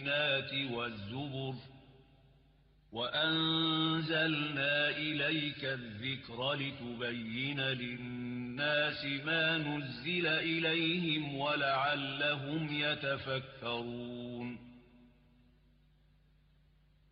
البينات والزبر وأنزلنا إليك الذكر لتبين للناس ما نزل إليهم ولعلهم يتفكرون